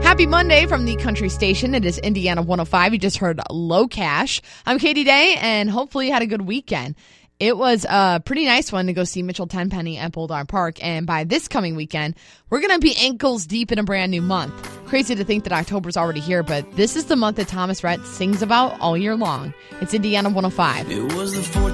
Happy Monday from the country station. It is Indiana 105. You just heard Low Cash. I'm Katie Day, and hopefully you had a good weekend. It was a pretty nice one to go see Mitchell Tenpenny at Bulldog Park, and by this coming weekend, we're going to be ankles deep in a brand new month. Crazy to think that October's already here, but this is the month that Thomas Rhett sings about all year long. It's Indiana 105. It was the